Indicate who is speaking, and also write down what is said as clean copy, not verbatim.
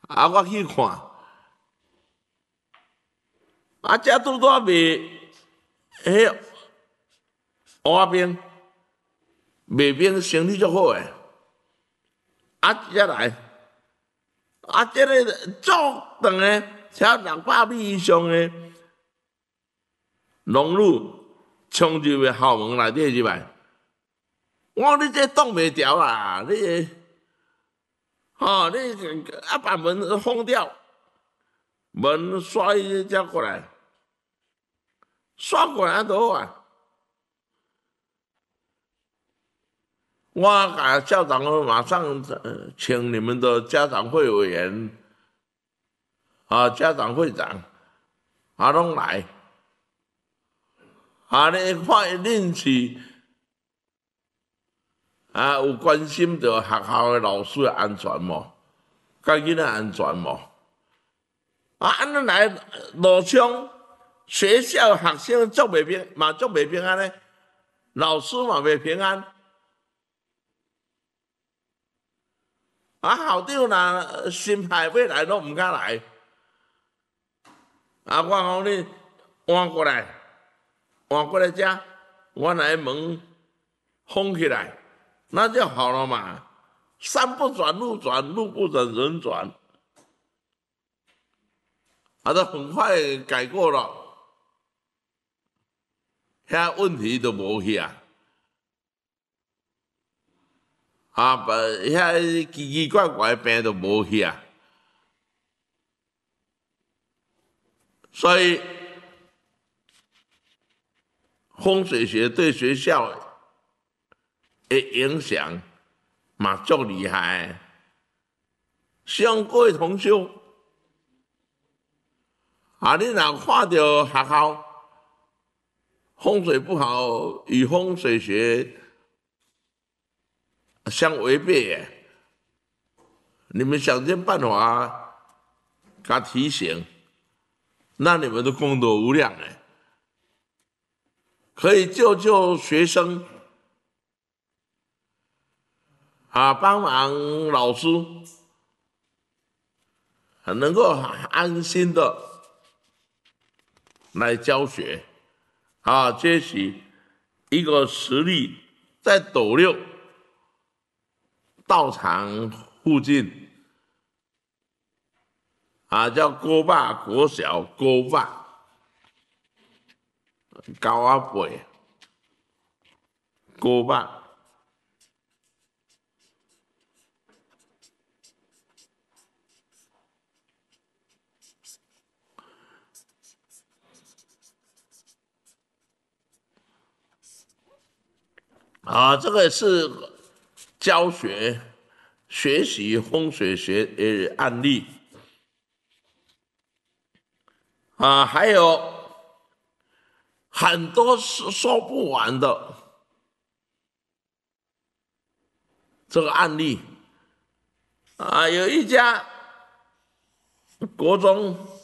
Speaker 1: 我去看，遮拄拄卖迄蚵仔冰，卖冰生意足好诶，遮来，即个足长诶，超600米以上诶，龙乳冲入校门内底入来，我讲你这挡袂牢啦，你把门封掉，门刷伊才过来，刷过来就好啊。我甲校长马上请你们的家长会委员家长会长拢来你看恁是有关心到学校的老师的安全无？甲囡仔安全无？安尼来罗冲学校学生足袂平安呢，老师嘛袂平安。校长若心态要来，拢毋敢来。我讲你换过来遮，我来门封起来，那就好了嘛。山不转路转，路不转人转，都很快改过了，遐问题都无去啊。遐奇奇怪怪的病都无去啊。所以风水学对学校的影响嘛足厉害。希望各位同修你若看到学校风水不好，与风水学相违背你们想尽办法给他提醒，那你们的功德无量可以救学生帮忙老师能够安心的来教学这是一个实例。在斗六道场附近叫锅坝国小锅坝高阿北锅坝。这个是教学学习风水学的案例还有很多说不完的这个案例有一家国中